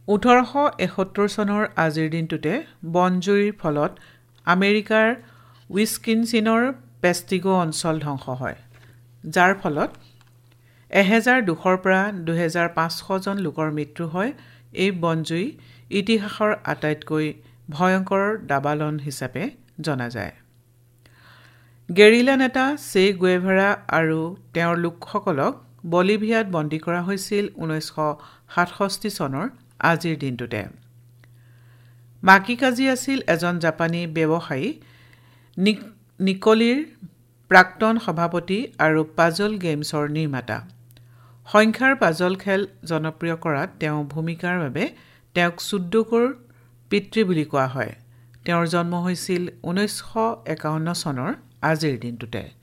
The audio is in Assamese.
1871 চনৰ আজিৰ দিনটোতে বনজুইৰ ফলত আমেৰিকাৰ উইস্কিনচিনৰ পেষ্টিগো অঞ্চল ধ্বংস হয়, যাৰ ফলত 1200 পৰা 2500 জন লোকৰ মৃত্যু হয়। এই বনজুই ইতিহাসৰ আটাইতকৈ ভয়ংকৰ দাবানল হিচাপে জনা যায়। গেৰিলা নেতা চে গুয়েভাৰা আৰু তেওঁৰ লোকসকলক বলিভিয়াত বন্দী কৰা হৈছিল 1967 চনৰ আজিৰ দিনটোতে। মাকিকাজি আছিল এজন জাপানী ব্যৱসায়ী, নিকলিৰ প্ৰাক্তন সভাপতি আৰু পাজল গেমছৰ নিৰ্মাতা। সংখ্যাৰ পাজল খেল জনপ্ৰিয় কৰাত তেওঁৰ ভূমিকাৰ বাবে তেওঁক সুডোকুৰ পিতৃ বুলি কোৱা হয়। তেওঁৰ জন্ম হৈছিল 1951 চনৰ আজিৰ দিনটোতে।